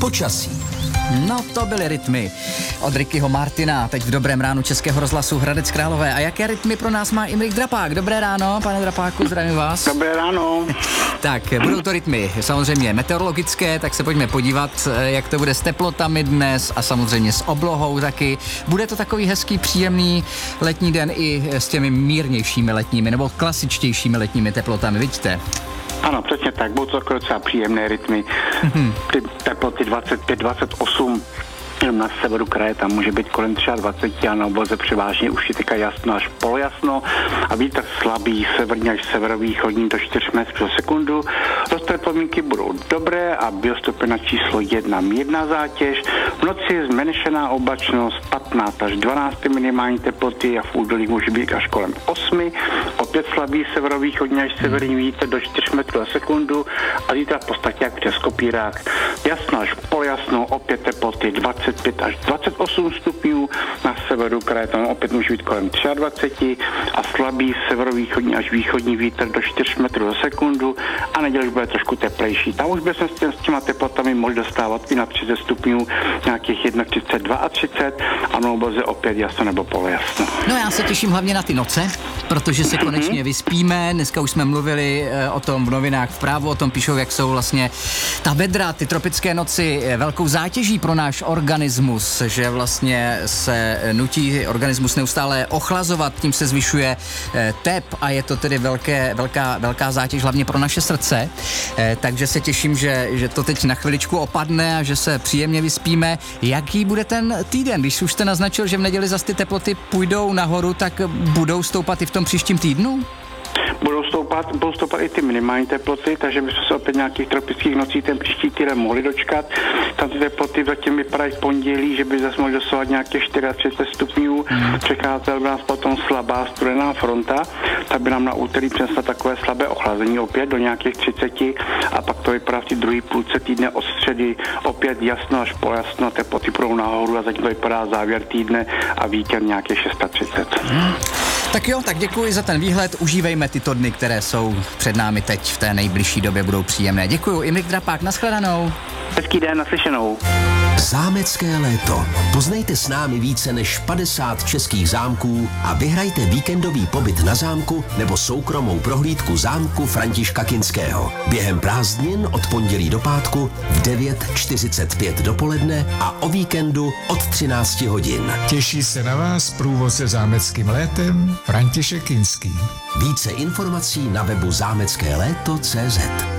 Počasí. No to byly rytmy od Rickyho Martina, teď v Dobrém ránu Českého rozhlasu Hradec Králové. A jaké rytmy pro nás má Imrich Drapák? Dobré ráno, pane Drapáku, zdravím vás. Dobré ráno. Tak, budou to rytmy samozřejmě meteorologické, tak se pojďme podívat, jak to bude s teplotami dnes a samozřejmě s oblohou taky. Bude to takový hezký, příjemný letní den i s těmi mírnějšími letními nebo klasičtějšími letními teplotami, vidíte? Ano, přesně tak, budou to takové docela příjemné rytmy. Ty teploty 25-28, jenom na severu kraje tam může být kolem 23 a na obloze převážně už je teďka jasno až polojasno a vítr slabý severní až severovýchodní do 4 metrů za sekundu. Roztové podmínky budou dobré a biostupena číslo 1 mírná zátěž. V noci zmenšená oblačnost 15 až 12 minimální teploty a v údolí může být až kolem 8. Opět slabý severovýchodní až severní vítr do 4 metrů za sekundu a zítra v podstatě jak přes kopírák. Jasno až polojasno, opět teploty 25 až 28 stupňů, na severu kraje tam opět může být kolem 23 a slabý severovýchodní až východní vítr do 4 metrů za sekundu a neděli už bude trošku teplejší. Tam už by se s těma teplotami mohli dostávat i na 30 stupňů, nějakých 31, 32 a na obloze opět jasno nebo polojasno. No já se těším hlavně na ty noce, protože se konečně vyspíme. Dneska už jsme mluvili o tom v novinách v Právu, o tom píšou, jak jsou vlastně ta vedra, ty tropické noci velkou zátěží pro náš organismus, že vlastně se nutí organismus neustále ochlazovat, tím se zvyšuje tep a je to tedy velká zátěž hlavně pro naše srdce. Takže se těším, že to teď na chviličku opadne a že se příjemně vyspíme. Jaký bude ten týden? Když už jste naznačil, že v neděli zas ty teploty půjdou nahoru, tak budou stoupat i v tom příštím týdnu? Budou stoupat i ty minimální teploty, takže bychom se opět nějakých tropických nocí ten příští týden mohli dočkat. Tam ty teploty zatím vypadají v pondělí, že by zase mohli dosahovat nějakých 34 stupňů. Přecházela by nás potom slabá studená fronta, tak by nám na úterý přinesla takové slabé ochlazení opět do nějakých 30 a pak to vypadá v té druhé půlce týdne od středy opět jasno až polojasno, teploty půjdou nahoru a zatím to vypadá závěr týdne a víkend nějakých 630. Tak jo, tak děkuji za ten výhled, užívejme tyto dny, které jsou před námi teď v té nejbližší době, budou příjemné. Děkuji, Imrich Drapák, nashledanou. Hezký den, naslyšenou. Zámecké léto. Poznejte s námi více než 50 českých zámků a vyhrajte víkendový pobyt na zámku nebo soukromou prohlídku zámku Františka Kinského. Během prázdnin od pondělí do pátku v 9:45 dopoledne a o víkendu od 13 hodin. Těší se na vás průvodce zámeckým létem František Kinský. Více informací na webu zámeckéléto.cz.